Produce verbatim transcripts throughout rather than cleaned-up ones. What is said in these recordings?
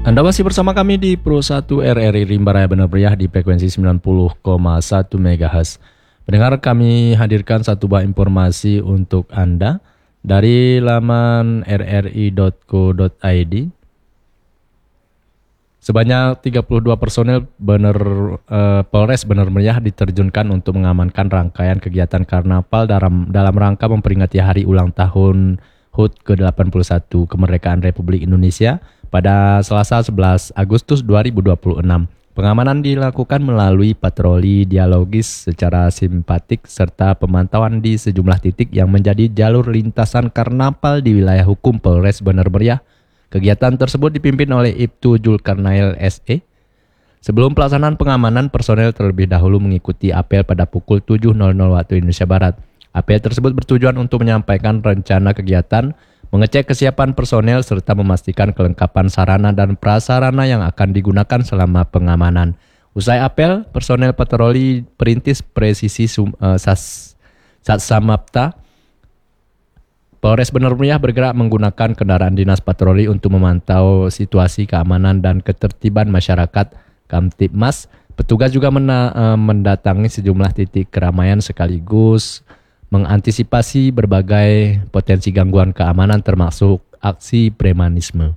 Anda masih bersama kami di Pro satu R R I Rimba Raya Benar Meriah di frekuensi sembilan puluh koma satu MHz. Pendengar, kami hadirkan satu buah informasi untuk Anda dari laman r r i dot co dot i d. Sebanyak tiga puluh dua personel Bener, uh, Polres Benar Meriah diterjunkan untuk mengamankan rangkaian kegiatan karnaval dalam, dalam rangka memperingati hari ulang tahun H U T ke delapan puluh satu Kemerdekaan Republik Indonesia pada Selasa sebelas Agustus dua ribu dua puluh enam. Pengamanan dilakukan melalui patroli dialogis secara simpatik serta pemantauan di sejumlah titik yang menjadi jalur lintasan karnaval di wilayah hukum Polres Benar Meriah. Kegiatan tersebut dipimpin oleh Ibtu Julkarnail S E. Sebelum pelaksanaan pengamanan, personel terlebih dahulu mengikuti apel pada pukul tujuh waktu Indonesia Barat. Apel tersebut bertujuan untuk menyampaikan rencana kegiatan, mengecek kesiapan personel, serta memastikan kelengkapan sarana dan prasarana yang akan digunakan selama pengamanan. Usai apel, personel patroli Perintis Presisi Sum, uh, Sas, Satsamapta Polres Benar Meriah bergerak menggunakan kendaraan dinas patroli untuk memantau situasi keamanan dan ketertiban masyarakat. Kamtibmas, petugas juga mena, uh, mendatangi sejumlah titik keramaian sekaligus mengantisipasi berbagai potensi gangguan keamanan termasuk aksi premanisme.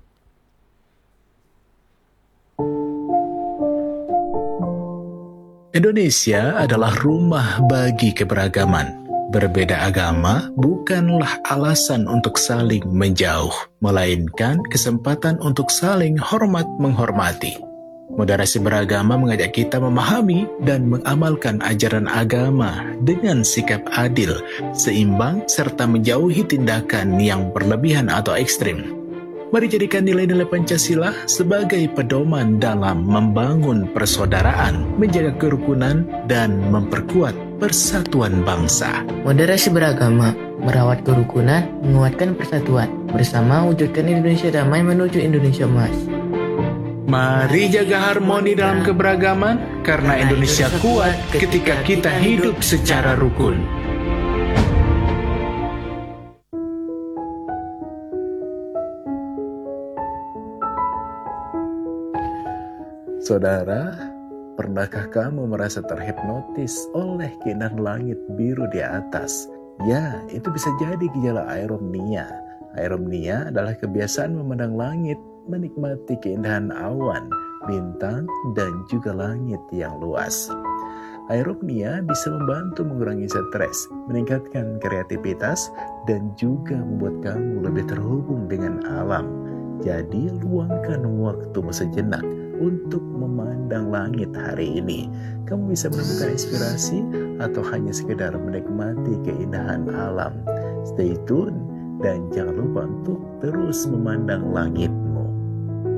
Indonesia adalah rumah bagi keberagaman. Berbeda agama bukanlah alasan untuk saling menjauh, melainkan kesempatan untuk saling hormat menghormati. Moderasi beragama mengajak kita memahami dan mengamalkan ajaran agama dengan sikap adil, seimbang, serta menjauhi tindakan yang berlebihan atau ekstrim. Mari jadikan nilai-nilai Pancasila sebagai pedoman dalam membangun persaudaraan, menjaga kerukunan, dan memperkuat persatuan bangsa. Moderasi beragama, merawat kerukunan, menguatkan persatuan. Bersama wujudkan Indonesia damai menuju Indonesia emas. Mari jaga harmoni dalam keberagaman, karena Indonesia kuat ketika kita hidup secara rukun. Saudara, pernahkah kamu merasa terhipnotis oleh keindahan langit biru di atas? Ya, itu bisa jadi gejala aeromnia. Aeromnia adalah kebiasaan memandang langit, menikmati keindahan awan, bintang, dan juga langit yang luas. Aeromnia bisa membantu mengurangi stres, meningkatkan kreativitas, dan juga membuat kamu lebih terhubung dengan alam. Jadi, luangkan waktu sejenak untuk memandang langit hari ini. Kamu bisa menemukan inspirasi atau hanya sekedar menikmati keindahan alam. Stay tune dan jangan lupa untuk terus memandang langit